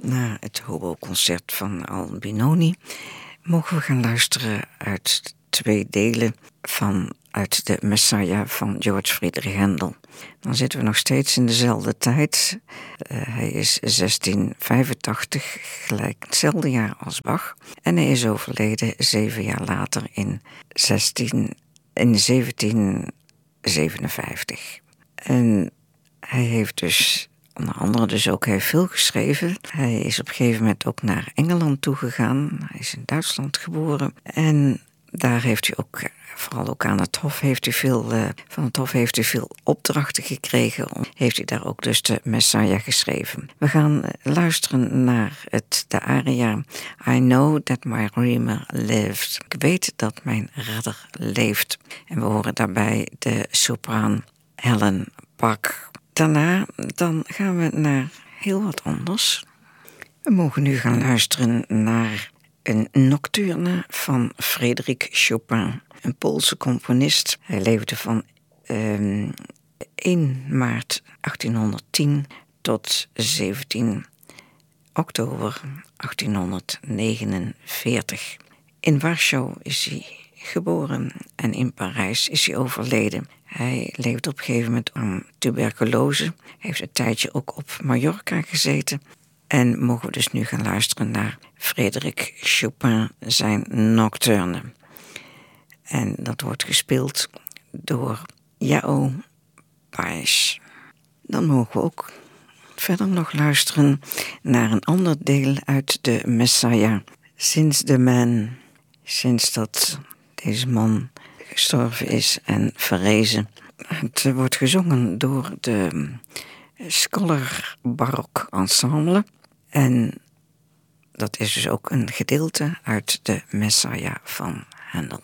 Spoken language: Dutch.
Na het hobo-concert van Albinoni mogen we gaan luisteren uit 2 delen uit de Messiah van George Friedrich Händel. Dan zitten we nog steeds in dezelfde tijd. Hij is 1685, gelijk hetzelfde jaar als Bach. En hij is overleden 7 jaar later in 1757. En hij heeft dus onder andere hij heeft veel geschreven. Hij is op een gegeven moment ook naar Engeland toegegaan. Hij is in Duitsland geboren. En daar heeft hij ook, vooral ook aan het Hof, van het Hof heeft hij veel opdrachten gekregen. Heeft hij daar ook dus de Messiah geschreven. We gaan luisteren naar de aria I Know That My Redeemer Lives. Ik weet dat mijn redder leeft. En we horen daarbij de sopraan Helen Bach. Daarna dan gaan we naar heel wat anders. We mogen nu gaan luisteren naar een nocturne van Frédéric Chopin, een Poolse componist. Hij leefde van 1 maart 1810 tot 17 oktober 1849. In Warschau is hij geboren en in Parijs is hij overleden. Hij leefde op een gegeven moment aan tuberculose. Hij heeft een tijdje ook op Mallorca gezeten. En mogen we dus nu gaan luisteren naar Frédéric Chopin, zijn nocturne. En dat wordt gespeeld door João Paes. Dan mogen we ook verder nog luisteren naar een ander deel uit de Messiah. Sinds dat deze man gestorven is en verrezen. Het wordt gezongen door de Scholar Baroque Ensemble. En dat is dus ook een gedeelte uit de Messiah van Händel.